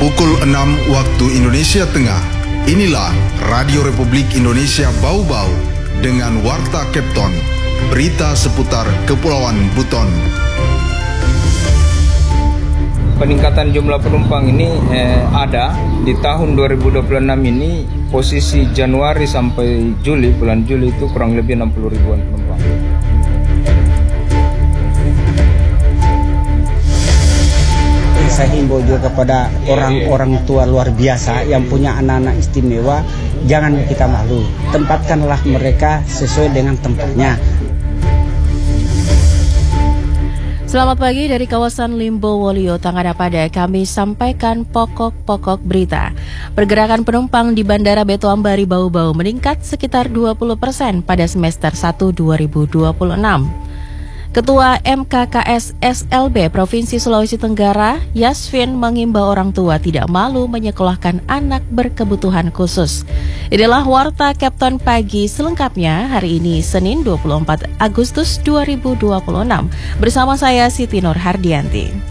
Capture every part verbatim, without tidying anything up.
Pukul enam waktu Indonesia Tengah. Inilah Radio Republik Indonesia Bau-Bau dengan Warta Kepton, berita seputar Kepulauan Buton. Peningkatan jumlah penumpang ini eh, ada di tahun dua ribu dua puluh enam ini. Posisi Januari sampai Juli, bulan Juli itu kurang lebih enam puluh ribuan penumpang. Saya himbau juga kepada orang-orang tua luar biasa yang punya anak-anak istimewa, jangan kita malu, tempatkanlah mereka sesuai dengan tempatnya. Selamat pagi dari kawasan Limbo Wolio, Tangadapada. Kami sampaikan pokok-pokok berita. Pergerakan penumpang di Bandara Beto Ambari Bau-Bau meningkat sekitar dua puluh persen pada semester satu dua ribu dua puluh enam. Ketua M K K S S L B Provinsi Sulawesi Tenggara, Yasvin, mengimbau orang tua tidak malu menyekolahkan anak berkebutuhan khusus. Inilah Warta Kepton pagi selengkapnya hari ini Senin dua puluh empat Agustus dua ribu dua puluh enam. Bersama saya Siti Nur Hardianti.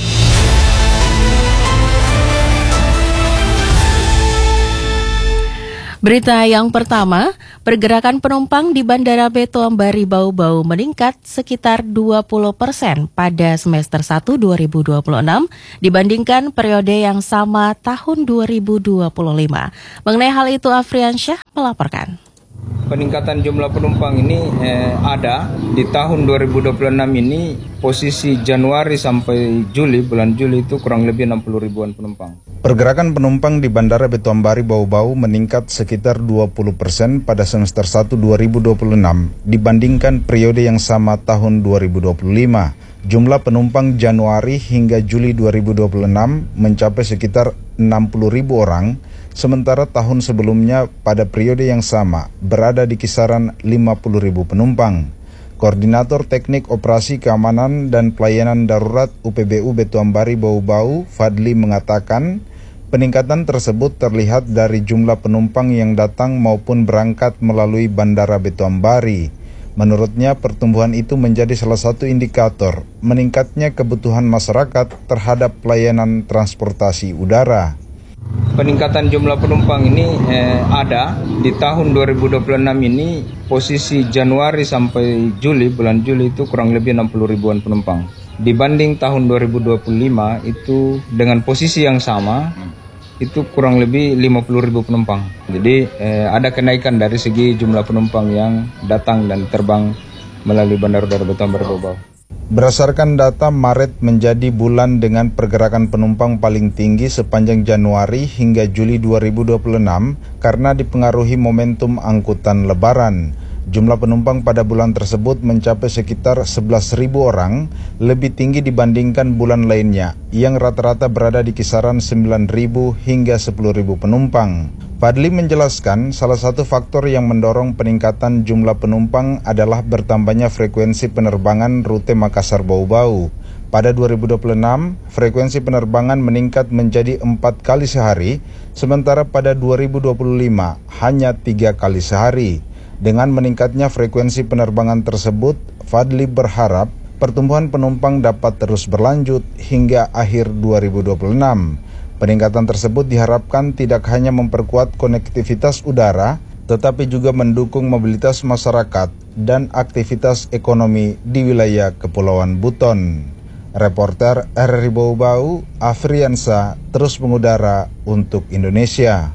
Berita yang pertama, pergerakan penumpang di Bandara Beto Ambari Bau-Bau meningkat sekitar dua puluh persen pada semester satu dua ribu dua puluh enam dibandingkan periode yang sama tahun dua ribu dua puluh lima. Mengenai hal itu, Afriansyah melaporkan. Peningkatan jumlah penumpang ini eh, ada di tahun dua ribu dua puluh enam ini. Posisi Januari sampai Juli, bulan Juli itu kurang lebih enam puluh ribuan penumpang. Pergerakan penumpang di Bandara Beto Ambari Bau-Bau meningkat sekitar dua puluh persen pada semester satu dua ribu dua puluh enam dibandingkan periode yang sama tahun dua ribu dua puluh lima. Jumlah penumpang Januari hingga Juli dua ribu dua puluh enam mencapai sekitar enam puluh ribu orang, sementara tahun sebelumnya pada periode yang sama berada di kisaran lima puluh ribu penumpang. Koordinator Teknik Operasi Keamanan dan Pelayanan Darurat U P B U Beto Ambari Bau-Bau, Fadli, mengatakan peningkatan tersebut terlihat dari jumlah penumpang yang datang maupun berangkat melalui Bandara Beto Ambari. Menurutnya, pertumbuhan itu menjadi salah satu indikator meningkatnya kebutuhan masyarakat terhadap pelayanan transportasi udara. Peningkatan jumlah penumpang ini eh, ada di tahun dua ribu dua puluh enam ini. Posisi Januari sampai Juli, bulan Juli itu kurang lebih enam puluh ribuan penumpang. Dibanding tahun dua ribu dua puluh lima itu dengan posisi yang sama itu kurang lebih lima puluh ribu penumpang. Jadi eh, ada kenaikan dari segi jumlah penumpang yang datang dan terbang melalui Bandara Udara Beto Ambari Bau-Bau. Berdasarkan data, Maret menjadi bulan dengan pergerakan penumpang paling tinggi sepanjang Januari hingga Juli dua ribu dua puluh enam karena dipengaruhi momentum angkutan Lebaran. Jumlah penumpang pada bulan tersebut mencapai sekitar sebelas ribu orang, lebih tinggi dibandingkan bulan lainnya yang rata-rata berada di kisaran sembilan ribu hingga sepuluh ribu penumpang. Fadli menjelaskan salah satu faktor yang mendorong peningkatan jumlah penumpang adalah bertambahnya frekuensi penerbangan rute Makassar Bau-Bau. Pada dua ribu dua puluh enam, frekuensi penerbangan meningkat menjadi empat kali sehari, sementara pada dua ribu dua puluh lima hanya tiga kali sehari. Dengan meningkatnya frekuensi penerbangan tersebut, Fadli berharap pertumbuhan penumpang dapat terus berlanjut hingga akhir dua ribu dua puluh enam. Peningkatan tersebut diharapkan tidak hanya memperkuat konektivitas udara, tetapi juga mendukung mobilitas masyarakat dan aktivitas ekonomi di wilayah Kepulauan Buton. Reporter R R I Bau-Bau, Afriansa, terus mengudara untuk Indonesia.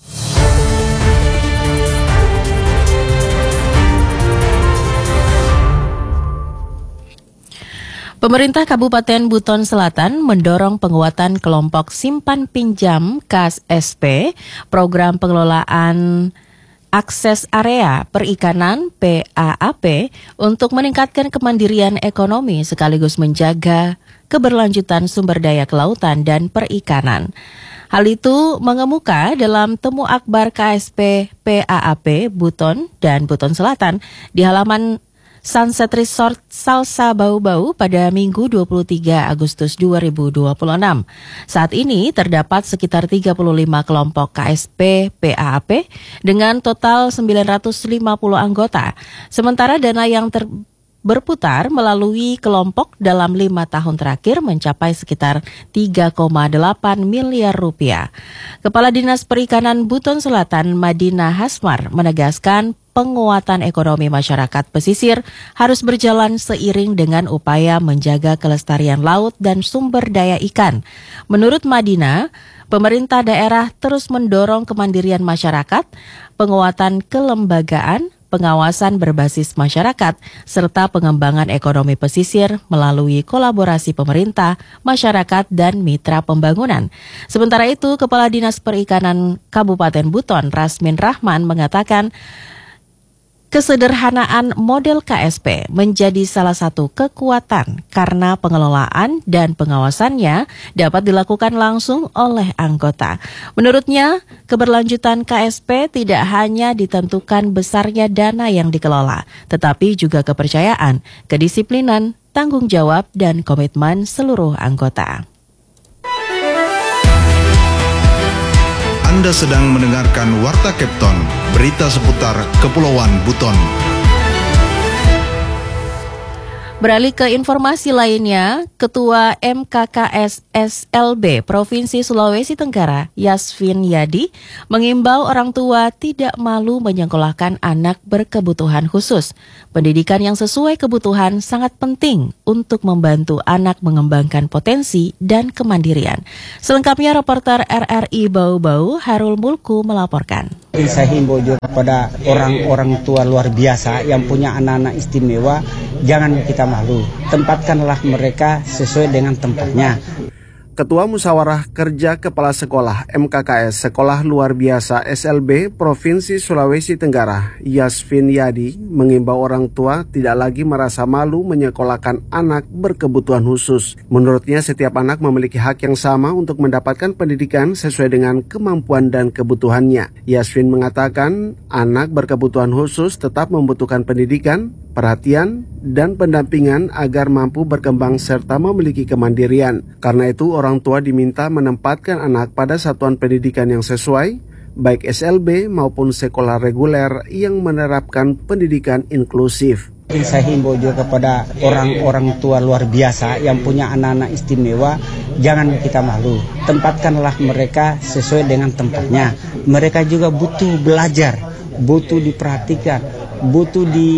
Pemerintah Kabupaten Buton Selatan mendorong penguatan kelompok simpan pinjam K S P, program pengelolaan akses area perikanan P A A P, untuk meningkatkan kemandirian ekonomi sekaligus menjaga keberlanjutan sumber daya kelautan dan perikanan. Hal itu mengemuka dalam temu akbar K S P P A A P Buton dan Buton Selatan di halaman Sunset Resort Salsa Bau-Bau pada Minggu dua puluh tiga Agustus dua ribu dua puluh enam. Saat ini terdapat sekitar tiga puluh lima kelompok K S P P A A P dengan total sembilan ratus lima puluh anggota. Sementara dana yang ter berputar melalui kelompok dalam lima tahun terakhir mencapai sekitar tiga koma delapan miliar rupiah. Kepala Dinas Perikanan Buton Selatan Madina Hasmar menegaskan penguatan ekonomi masyarakat pesisir harus berjalan seiring dengan upaya menjaga kelestarian laut dan sumber daya ikan. Menurut Madina, pemerintah daerah terus mendorong kemandirian masyarakat, penguatan kelembagaan, pengawasan berbasis masyarakat, serta pengembangan ekonomi pesisir melalui kolaborasi pemerintah, masyarakat, dan mitra pembangunan. Sementara itu, Kepala Dinas Perikanan Kabupaten Buton, Rasmin Rahman, mengatakan kesederhanaan model K S P menjadi salah satu kekuatan karena pengelolaan dan pengawasannya dapat dilakukan langsung oleh anggota. Menurutnya, keberlanjutan K S P tidak hanya ditentukan besarnya dana yang dikelola, tetapi juga kepercayaan, kedisiplinan, tanggung jawab, dan komitmen seluruh anggota. Anda sedang mendengarkan Warta Kepton, berita seputar Kepulauan Buton. Beralih ke informasi lainnya, Ketua M K K S S L B Provinsi Sulawesi Tenggara, Yasvin Yadi, mengimbau orang tua tidak malu menyekolahkan anak berkebutuhan khusus. Pendidikan yang sesuai kebutuhan sangat penting untuk membantu anak mengembangkan potensi dan kemandirian. Selengkapnya reporter R R I Bau-Bau, Harul Mulku melaporkan. Saya himbau juga kepada orang-orang tua luar biasa yang punya anak-anak istimewa, jangan kita malu, tempatkanlah mereka sesuai dengan tempatnya. Ketua Musyawarah Kerja Kepala Sekolah M K K S Sekolah Luar Biasa S L B Provinsi Sulawesi Tenggara, Yasvin Yadi, mengimbau orang tua tidak lagi merasa malu menyekolahkan anak berkebutuhan khusus. Menurutnya, setiap anak memiliki hak yang sama untuk mendapatkan pendidikan sesuai dengan kemampuan dan kebutuhannya. Yasvin mengatakan anak berkebutuhan khusus tetap membutuhkan pendidikan, perhatian, dan pendampingan agar mampu berkembang serta memiliki kemandirian. Karena itu, orang tua diminta menempatkan anak pada satuan pendidikan yang sesuai, baik S L B maupun sekolah reguler yang menerapkan pendidikan inklusif. Saya himbau juga kepada orang-orang tua luar biasa yang punya anak-anak istimewa, jangan kita malu, tempatkanlah mereka sesuai dengan tempatnya. Mereka juga butuh belajar, butuh diperhatikan, butuh di,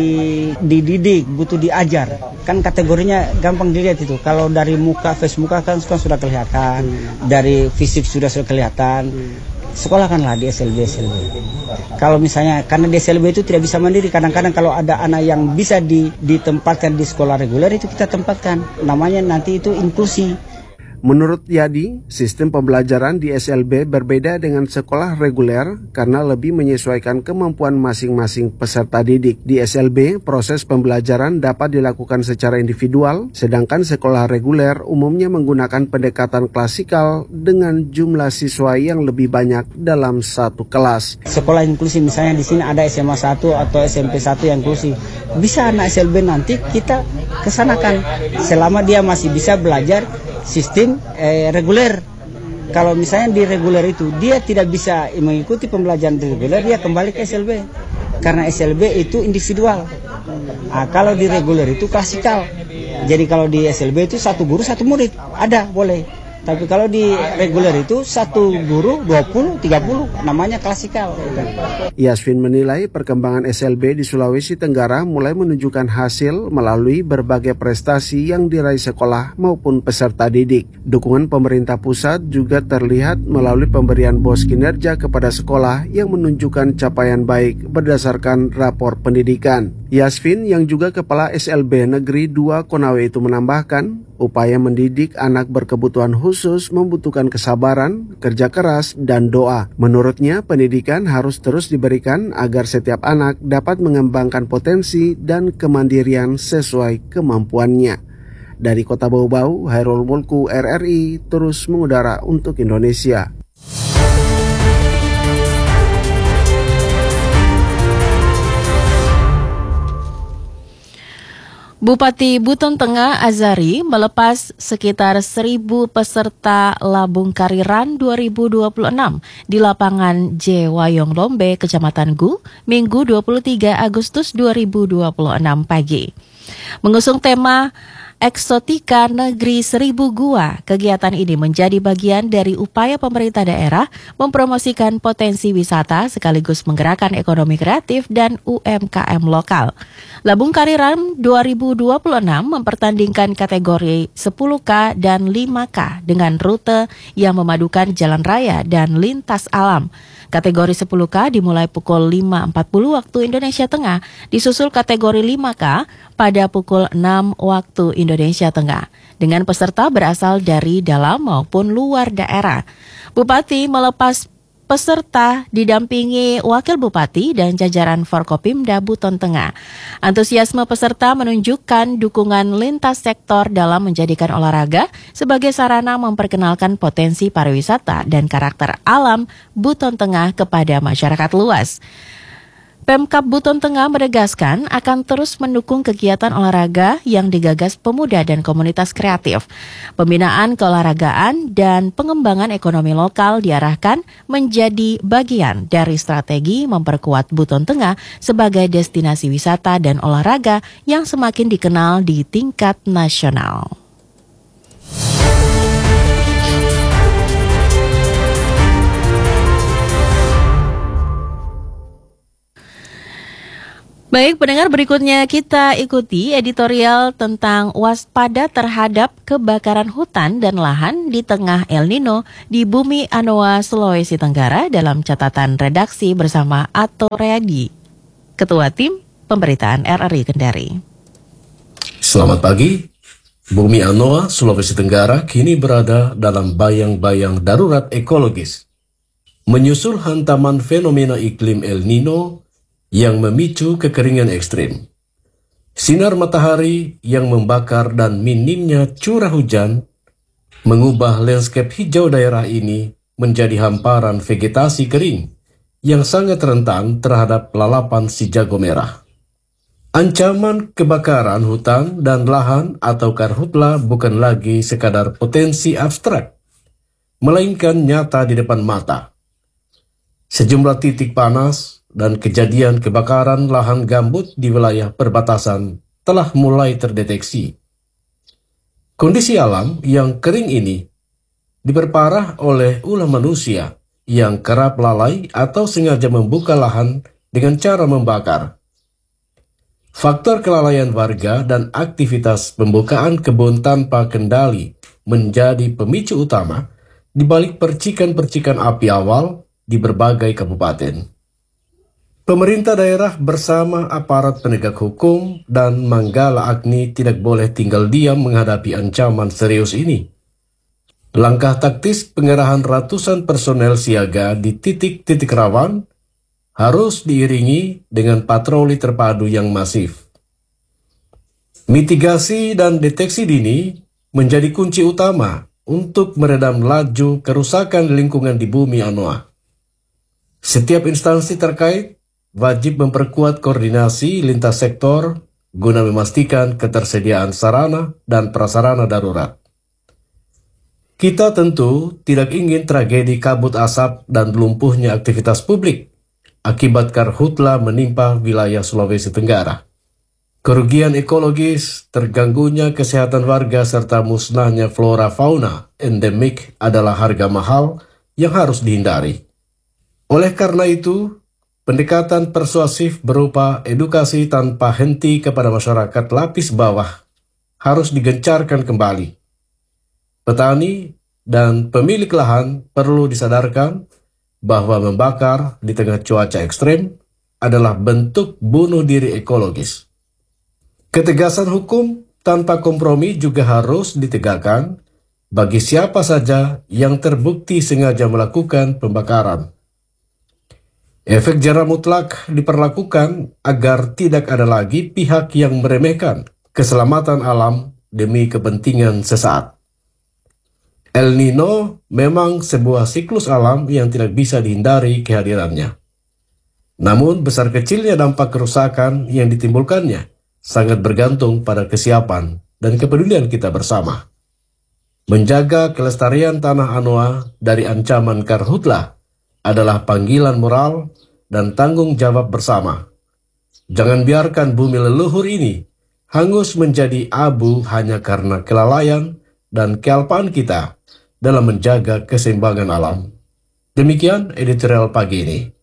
dididik, butuh diajar. Kan kategorinya gampang dilihat itu. Kalau dari muka, face muka kan sudah kelihatan, dari fisik sudah sudah kelihatan. Sekolahkanlah di S L B S L B. Kalau misalnya, karena di S L B itu tidak bisa mandiri, kadang-kadang kalau ada anak yang bisa di, ditempatkan di sekolah reguler itu kita tempatkan. Namanya nanti itu inklusi. Menurut Yadi, sistem pembelajaran di S L B berbeda dengan sekolah reguler karena lebih menyesuaikan kemampuan masing-masing peserta didik. Di S L B, proses pembelajaran dapat dilakukan secara individual, sedangkan sekolah reguler umumnya menggunakan pendekatan klasikal dengan jumlah siswa yang lebih banyak dalam satu kelas. Sekolah inklusi misalnya di sini ada S M A satu atau S M P satu yang inklusi. Bisa anak S L B nanti kita kesanakan selama dia masih bisa belajar sistem eh, reguler. Kalau misalnya di reguler itu dia tidak bisa mengikuti pembelajaran di reguler, dia kembali ke S L B karena S L B itu individual. Nah, kalau di reguler itu klasikal. Jadi kalau di S L B itu satu guru satu murid ada boleh. Tapi kalau di reguler itu satu guru dua puluh, tiga puluh, namanya klasikal. Yasvin menilai perkembangan S L B di Sulawesi Tenggara mulai menunjukkan hasil melalui berbagai prestasi yang diraih sekolah maupun peserta didik. Dukungan pemerintah pusat juga terlihat melalui pemberian bos kinerja kepada sekolah yang menunjukkan capaian baik berdasarkan rapor pendidikan. Yasvin yang juga Kepala S L B Negeri dua Konawe itu menambahkan, upaya mendidik anak berkebutuhan khusus membutuhkan kesabaran, kerja keras, dan doa. Menurutnya, pendidikan harus terus diberikan agar setiap anak dapat mengembangkan potensi dan kemandirian sesuai kemampuannya. Dari Kota Bau-Bau, Hairul Mulku R R I terus mengudara untuk Indonesia. Bupati Buton Tengah Azari melepas sekitar seribu peserta Labung Kariran dua ribu dua puluh enam di lapangan J. Wayong Lombe, Kecamatan Gu, Minggu dua puluh tiga Agustus dua ribu dua puluh enam pagi. Mengusung tema Eksotika Negeri Seribu Gua, kegiatan ini menjadi bagian dari upaya pemerintah daerah mempromosikan potensi wisata sekaligus menggerakkan ekonomi kreatif dan U M K M lokal. Labung Kariram dua ribu dua puluh enam mempertandingkan kategori sepuluh K dan lima K dengan rute yang memadukan jalan raya dan lintas alam. Kategori sepuluh K dimulai pukul lima empat puluh waktu Indonesia Tengah, disusul kategori lima K pada pukul enam waktu Indonesia Tengah, dengan peserta berasal dari dalam maupun luar daerah. Bupati melepas peserta didampingi Wakil Bupati dan jajaran Forkopimda Buton Tengah. Antusiasme peserta menunjukkan dukungan lintas sektor dalam menjadikan olahraga sebagai sarana memperkenalkan potensi pariwisata dan karakter alam Buton Tengah kepada masyarakat luas. Pemkab Buton Tengah menegaskan akan terus mendukung kegiatan olahraga yang digagas pemuda dan komunitas kreatif. Pembinaan keolahragaan dan pengembangan ekonomi lokal diarahkan menjadi bagian dari strategi memperkuat Buton Tengah sebagai destinasi wisata dan olahraga yang semakin dikenal di tingkat nasional. Baik, pendengar, berikutnya kita ikuti editorial tentang waspada terhadap kebakaran hutan dan lahan di tengah El Nino di Bumi Anoa, Sulawesi Tenggara dalam catatan redaksi bersama Ato Reyadi, Ketua Tim Pemberitaan R R I Kendari. Selamat pagi. Bumi Anoa, Sulawesi Tenggara kini berada dalam bayang-bayang darurat ekologis. Menyusul hantaman fenomena iklim El Nino yang memicu kekeringan ekstrim. Sinar matahari yang membakar dan minimnya curah hujan mengubah landscape hijau daerah ini menjadi hamparan vegetasi kering yang sangat rentan terhadap lalapan si jago merah. Ancaman kebakaran hutan dan lahan atau karhutla bukan lagi sekadar potensi abstrak, melainkan nyata di depan mata. Sejumlah titik panas dan kejadian kebakaran lahan gambut di wilayah perbatasan telah mulai terdeteksi. Kondisi alam yang kering ini diperparah oleh ulah manusia yang kerap lalai atau sengaja membuka lahan dengan cara membakar. Faktor kelalaian warga dan aktivitas pembukaan kebun tanpa kendali menjadi pemicu utama di balik percikan-percikan api awal di berbagai kabupaten. Pemerintah daerah bersama aparat penegak hukum dan Manggala Agni tidak boleh tinggal diam menghadapi ancaman serius ini. Langkah taktis pengerahan ratusan personel siaga di titik-titik rawan harus diiringi dengan patroli terpadu yang masif. Mitigasi dan deteksi dini menjadi kunci utama untuk meredam laju kerusakan lingkungan di Bumi Anoa. Setiap instansi terkait wajib memperkuat koordinasi lintas sektor guna memastikan ketersediaan sarana dan prasarana darurat. Kita tentu tidak ingin tragedi kabut asap dan lumpuhnya aktivitas publik akibat karhutla menimpa wilayah Sulawesi Tenggara. Kerugian ekologis, terganggunya kesehatan warga serta musnahnya flora fauna endemik adalah harga mahal yang harus dihindari. Oleh karena itu, pendekatan persuasif berupa edukasi tanpa henti kepada masyarakat lapis bawah harus digencarkan kembali. Petani dan pemilik lahan perlu disadarkan bahwa membakar di tengah cuaca ekstrem adalah bentuk bunuh diri ekologis. Ketegasan hukum tanpa kompromi juga harus ditegakkan bagi siapa saja yang terbukti sengaja melakukan pembakaran. Efek jera mutlak diperlakukan agar tidak ada lagi pihak yang meremehkan keselamatan alam demi kepentingan sesaat. El Nino memang sebuah siklus alam yang tidak bisa dihindari kehadirannya. Namun besar kecilnya dampak kerusakan yang ditimbulkannya sangat bergantung pada kesiapan dan kepedulian kita bersama. Menjaga kelestarian tanah Anoa dari ancaman karhutla adalah panggilan moral dan tanggung jawab bersama. Jangan biarkan bumi leluhur ini hangus menjadi abu hanya karena kelalaian dan kealpaan kita dalam menjaga keseimbangan alam. Demikian editorial pagi ini.